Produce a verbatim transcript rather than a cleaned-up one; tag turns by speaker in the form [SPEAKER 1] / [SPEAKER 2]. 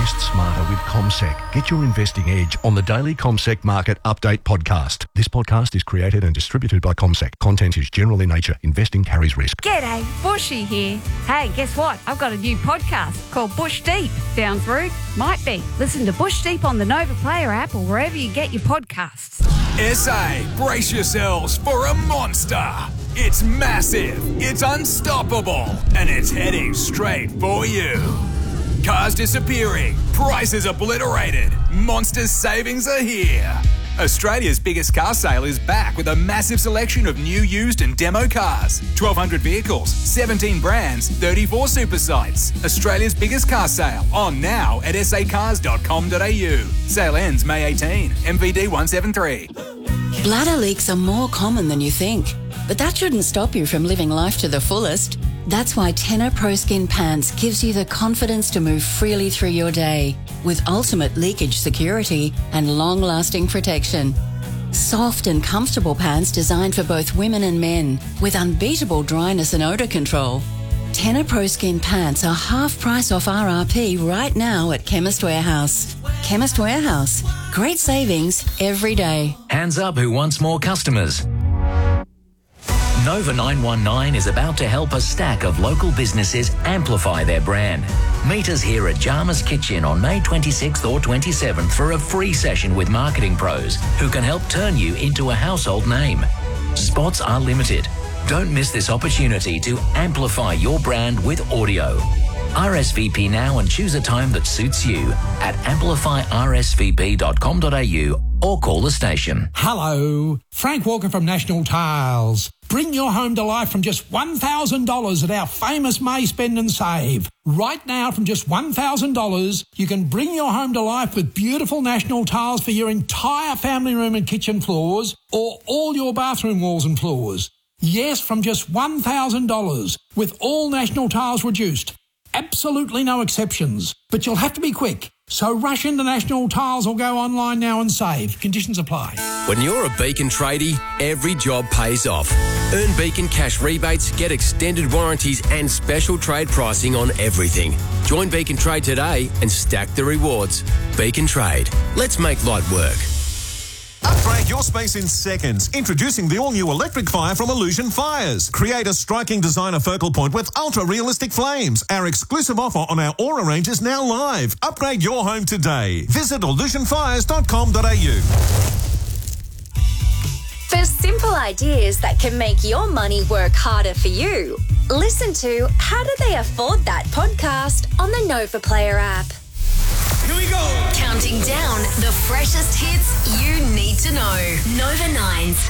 [SPEAKER 1] Invest smarter with CommSec. Get your investing edge on the daily CommSec Market Update podcast. This podcast is created and distributed by CommSec. Content is general in nature. Investing carries risk.
[SPEAKER 2] G'day, Bushy here. Hey, guess what? I've got a new podcast called Bush Deep. Sounds rude? Might be. Listen to Bush Deep on the Nova Player app or wherever you get your podcasts.
[SPEAKER 3] S A, brace yourselves for a monster. It's massive, it's unstoppable, and it's heading straight for you. Cars disappearing, prices obliterated, monster savings are here. Australia's biggest car sale is back with a massive selection of new, used and demo cars. twelve hundred vehicles, seventeen brands, thirty-four super sites. Australia's biggest car sale on now at s a cars dot com dot a u. Sale ends May eighteenth. M V D one seven three.
[SPEAKER 4] Bladder leaks are more common than you think, but that shouldn't stop you from living life to the fullest. That's why Tenor Pro Skin Pants gives you the confidence to move freely through your day with ultimate leakage security and long-lasting protection. Soft and comfortable pants designed for both women and men with unbeatable dryness and odour control. Tenor Pro Skin Pants are half price off R R P right now at Chemist Warehouse. Chemist Warehouse. Great savings every day.
[SPEAKER 5] Hands up who wants more customers. Nova nine one nine is about to help a stack of local businesses amplify their brand. Meet us here at Jarmus Kitchen on May twenty-sixth or twenty-seventh for a free session with marketing pros who can help turn you into a household name. Spots are limited. Don't miss this opportunity to amplify your brand with audio. R S V P now and choose a time that suits you at amplify r s v p dot com dot a u or call the station.
[SPEAKER 6] Hello, Frank Walker from National Tiles. Bring your home to life from just one thousand dollars at our famous May Spend and Save. Right now, from just one thousand dollars, you can bring your home to life with beautiful National Tiles for your entire family room and kitchen floors or all your bathroom walls and floors. Yes, from just one thousand dollars, with all National Tiles reduced. Absolutely no exceptions, but you'll have to be quick. So rush into National Tiles or go online now and save. Conditions apply.
[SPEAKER 7] When you're a Beacon tradie, every job pays off. Earn Beacon cash rebates, get extended warranties and special trade pricing on everything. Join Beacon Trade today and stack the rewards. Beacon Trade. Let's make light work.
[SPEAKER 8] Upgrade your space in seconds. Introducing the all-new electric fire from Illusion Fires. Create a striking designer focal point with ultra-realistic flames. Our exclusive offer on our Aura range is now live. Upgrade your home today. Visit illusion fires dot com dot a u.
[SPEAKER 9] For simple ideas that can make your money work harder for you, listen to How Do They Afford That podcast on the Nova Player app.
[SPEAKER 10] Here we go.
[SPEAKER 11] Counting down the freshest hits you need to know. Nova Nines.